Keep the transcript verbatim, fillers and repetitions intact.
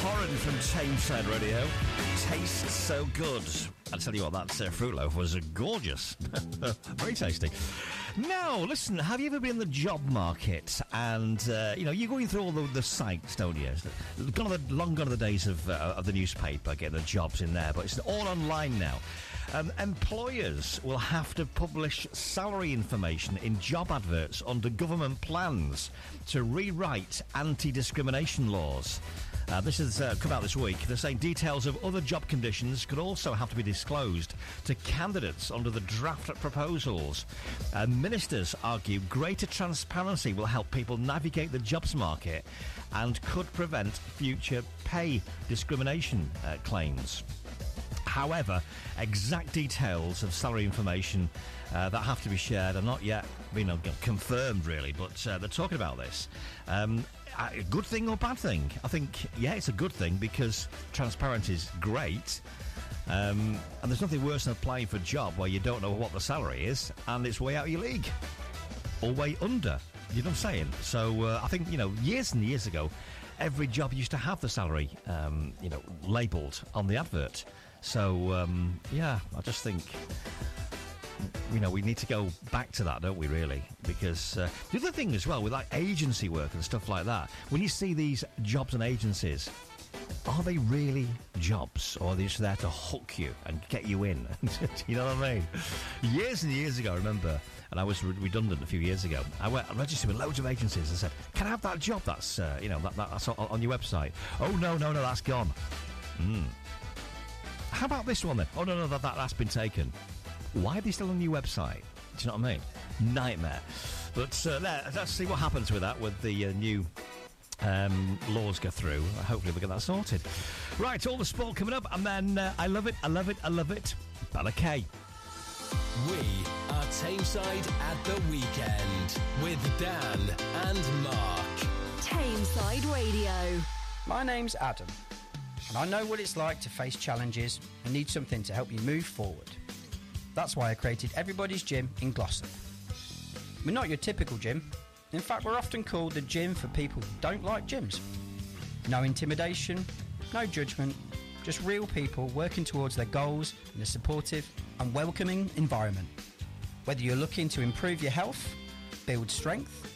Horan from Tameside Radio. Tastes so good. I'll tell you what, that uh, fruit loaf was uh, gorgeous. Very tasty. Now, listen, have you ever been in the job market and, uh, you know, you're going through all the, the sites, don't you? Gone are the, long gone are the days of, uh, of the newspaper, getting the jobs in there, but it's all online now. Um, employers will have to publish salary information in job adverts under government plans to rewrite anti-discrimination laws. Uh, this has uh, come out this week. They're saying details of other job conditions could also have to be disclosed to candidates under the draft proposals. Uh, ministers argue greater transparency will help people navigate the jobs market and could prevent future pay discrimination uh, claims. However, exact details of salary information uh, that have to be shared are not yet you know, confirmed, really, but uh, they're talking about this. Um, a good thing or bad thing? I think, yeah, it's a good thing because transparency is great. Um, and there's nothing worse than applying for a job where you don't know what the salary is and it's way out of your league or way under. You know what I'm saying? So uh, I think, you know, years and years ago, every job used to have the salary, um, you know, labelled on the advert. So, um, yeah, I just think, you know, we need to go back to that, don't we, really? Because uh, the other thing as well, with like agency work and stuff like that, when you see these jobs and agencies, are they really jobs, or are they just there to hook you and get you in? You know what I mean? Years and years ago, I remember, and I was re- redundant a few years ago, I went I registered with loads of agencies and said, can I have that job that's, uh, you know, that, that, that's on, on your website? Oh, no, no, no, that's gone. Hmm. How about this one then? Oh, no, no, that, that, that's been taken. Why are they still on your website? Do you know what I mean? Nightmare. But uh, let's see what happens with that, with the uh, new um, laws go through. Hopefully we'll get that sorted. Right, all the sport coming up, and then uh, I love it, I love it, I love it. Bella K. We are Tameside at the weekend with Dan and Mark. Tameside Radio. My name's Adam, and I know what it's like to face challenges and need something to help you move forward. That's why I created Everybody's Gym in Glossop. We're not your typical gym. In fact, we're often called the gym for people who don't like gyms. No intimidation, no judgment, just real people working towards their goals in a supportive and welcoming environment. Whether you're looking to improve your health, build strength,